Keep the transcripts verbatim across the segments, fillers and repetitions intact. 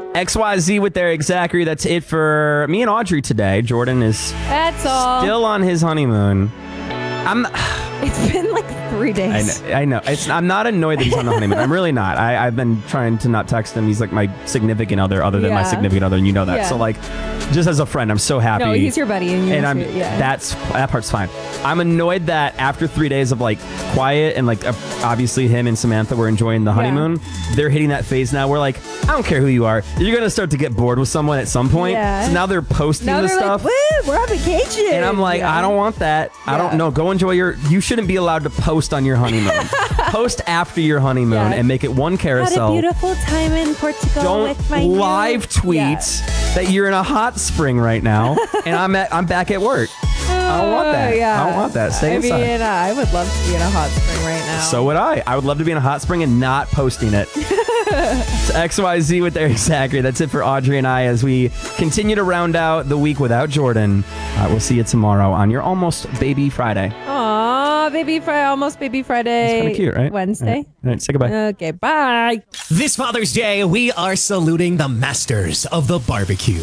X Y Z with Eric Zachary. That's it for me and Audrey today. Jordan is That's all. still on his honeymoon. I'm. It's been like three I days. know. I know. It's. I'm not annoyed that he's on the honeymoon. I'm really not. I, I've been trying to not text him. He's like my significant other, other than my Yeah. significant other, and you know that. Yeah. So like, just as a friend, I'm so happy. No, he's your buddy, and, you're and I'm. sweet, yeah. That's that part's fine. I'm annoyed that after three days of like quiet and like uh, obviously him and Samantha were enjoying the honeymoon, they're hitting that phase now. We're like, I don't care who you are. You're gonna start to get bored with someone at some point. Yeah. So now they're posting Now the they're stuff. like, woo, we're on vacation. And I'm like, Yeah. I don't want that. I Yeah. don't know. Go enjoy your. You shouldn't be allowed to post on your honeymoon. Post after your honeymoon Yeah. and make it one Had carousel. a beautiful time in Portugal Don't with my new- live tweet that you're in a hot spring right now, and I'm at. I'm back at work. I don't want that. Oh, yeah. I don't want that. Stay I inside. mean, uh, I would love to be in a hot spring right now. So would I. I would love to be in a hot spring and not posting it. It's X Y Z with Eric Zachary. That's it for Audrey and I as we continue to round out the week without Jordan. Uh, we'll see you tomorrow on your Almost Baby Friday. Aw, baby Friday, almost baby Friday. It's kind of cute, right? Wednesday. All right. All right, say goodbye. Okay, bye. This Father's Day, we are saluting the masters of the barbecue.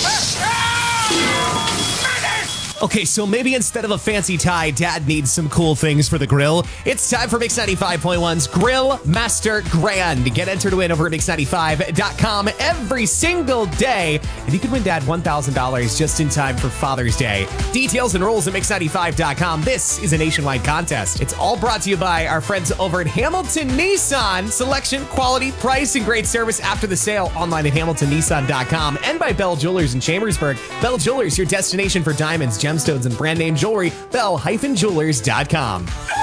Okay, so maybe instead of a fancy tie, Dad needs some cool things for the grill. It's time for Mix ninety-five point one's Grill Master Grand. Get entered to win over at mix ninety-five dot com every single day. And you can win Dad one thousand dollars just in time for Father's Day. Details and rules at mix ninety-five dot com. This is a nationwide contest. It's all brought to you by our friends over at Hamilton Nissan. Selection, quality, price, and great service after the sale online at hamilton nissan dot com. And by Bell Jewelers in Chambersburg. Bell Jewelers, your destination for diamonds, gemstones, and brand name jewelry. bell dash jewelers dot com.